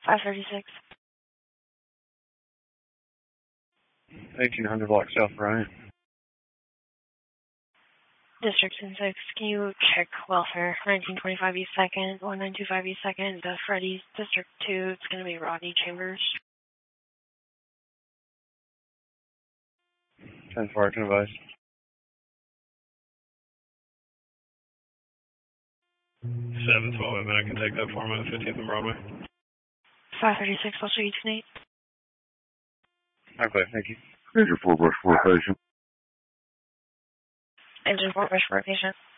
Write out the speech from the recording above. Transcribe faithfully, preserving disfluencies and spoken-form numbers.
five thirty-six. eighteen hundred block South Bryant. District ten six, can you check welfare? nineteen twenty-five East second, one nine two five East second, the Freddy's, District two, it's going to be Rodney Chambers. ten four, I can advise. seven twelve, I can take that for me, fifteenth and Broadway. five thirty-six, I'll show you tonight. Okay, thank you. Engine four brush for patient. Engine four brush for patient.